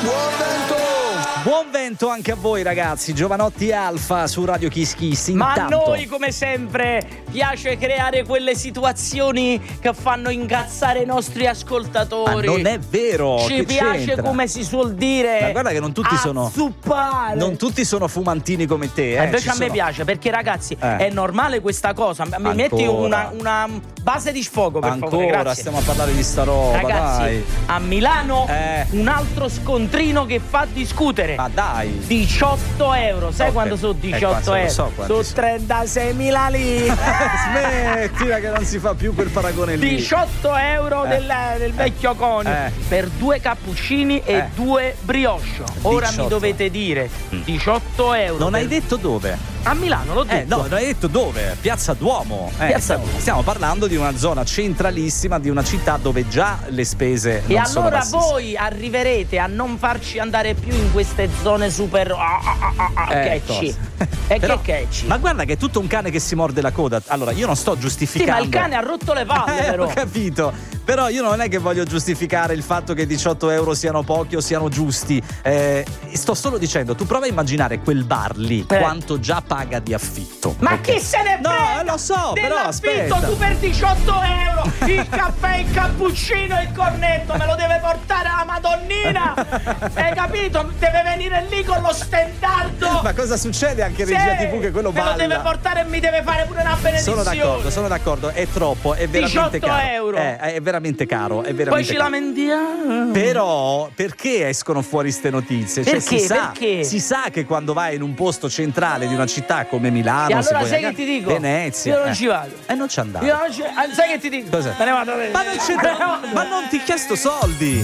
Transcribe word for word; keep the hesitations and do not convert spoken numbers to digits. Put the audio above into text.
Buon vento! Buon vento anche a voi ragazzi, Giovanotti Alfa su Radio Kiss Kiss. Ma Intanto... a noi come sempre piace creare quelle situazioni che fanno incazzare i nostri ascoltatori. Ma non è vero! Ci che piace, c'entra? come si suol dire, Ma guarda che non tutti sono azzuppare. Non tutti sono fumantini come te, eh. Invece Ci a me sono... piace, perché ragazzi Eh. è normale questa cosa. Mi Ancora. metti una, una base di sfogo per Ancora favore, grazie. stiamo a parlare di sta roba, Ragazzi, dai. a Milano Eh. un altro scontrino che fa discutere. Ma dai. diciotto euro, sai Ok. quando sono Eh, diciotto quanto- lo euro? so quanti Sono sono. trentaseimila lire. Smettila che non si fa più quel paragone lì. diciotto euro Eh. del, del vecchio conio Eh. per due cappuccini e Eh. due brioche. Ora diciotto. mi dovete dire diciotto euro. Non per- hai detto dove? A Milano, l'ho Eh, detto. no, non hai detto dove? Piazza Duomo. Eh, Piazza stiamo, Duomo. stiamo parlando di una zona centralissima, di una città dove già le spese E non sono allora bassissime. voi arriverete a non farci andare più in queste zone super ah, ah, ah, ah, Eh, catchy. cosa? E Però- che catchy? Ma guarda che è tutto un cane che si morde la coda. Allora, io non sto Sì, giustificando. ma il cane ha rotto le palle, Eh, però. ho capito. Però io non è che voglio giustificare il fatto che diciotto euro siano pochi o siano giusti. Eh, sto solo dicendo, tu prova a immaginare quel bar lì, Eh. quanto già paga di affitto. Ma ok? chi se ne No, frega? eh, lo so, però Dell'affitto aspetta. tu per diciotto euro il caffè, il cappuccino e il cornetto me lo deve portare la Madonnina. Hai capito? Deve venire lì con lo stendardo. Ma cosa succede anche in Sì, regia tivù che quello me lo deve balla? portare e mi deve fare pure una benedizione. Sono d'accordo, sono d'accordo, è troppo, è veramente diciotto caro. euro. Eh, è veramente caro, è veramente Poi ci caro. lamentiamo. Però perché escono fuori ste notizie? Cioè, Perché? si sa, Perché? si sa che quando vai in un posto centrale di una città come Milano, E allora se vuoi sai anche- che ti dico? Venezia, Io non eh. ci vado. E non ci andare. Io non ci... ah, sai che ti dico? Cos'è? Me ne vado a vedere. Ma non c'entra, ma non ti ho chiesto soldi.